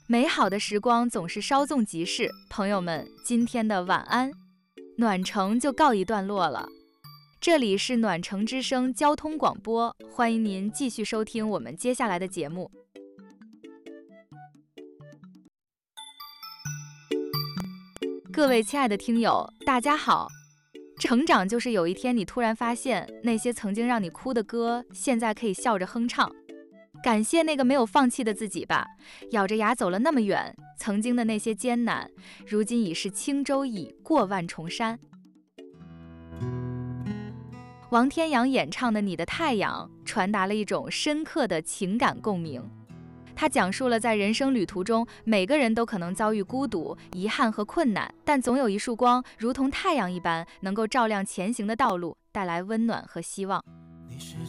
美好的时光总是稍纵即逝，朋友们，今天的晚安暖城就告一段落了。这里是暖城之声交通广播，欢迎您继续收听我们接下来的节目。各位亲爱的听友，大家好。成长就是有一天你突然发现，那些曾经让你哭的歌，现在可以笑着哼唱。感谢那个没有放弃的自己吧，咬着牙走了那么远，曾经的那些艰难，如今已是轻舟已过万重山。王天阳演唱的《你的太阳》传达了一种深刻的情感共鸣。他讲述了在人生旅途中，每个人都可能遭遇孤独、遗憾和困难，但总有一束光，如同太阳一般，能够照亮前行的道路，带来温暖和希望。